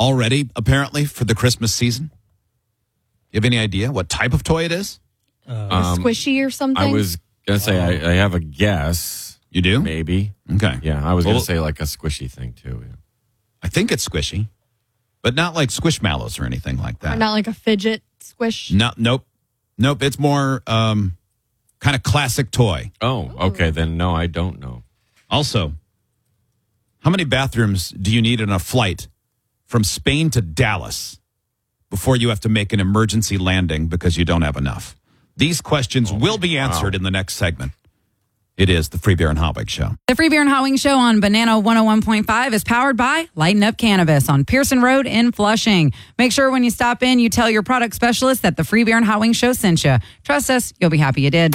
already, apparently, for the Christmas season? You have any idea what type of toy it is? Squishy or something? I was going to say, I have a guess. You do? Maybe. Okay. Yeah, I was going to say like a squishy thing, too. Yeah. I think it's squishy, but not like Squishmallows or anything like that. Or not like a fidget squish? Nope. It's more kind of classic toy. Oh, okay. Then no, I don't know. Also, how many bathrooms do you need in a flight from Spain to Dallas before you have to make an emergency landing because you don't have enough? These questions will be answered in the next segment. It is the Free Beer and Hot Wings Show. The Free Beer and Hot Wings Show on Banana 101.5 is powered by Lighten Up Cannabis on Pearson Road in Flushing. Make sure when you stop in, you tell your product specialist that the Free Beer and Hot Wings Show sent you. Trust us, you'll be happy you did.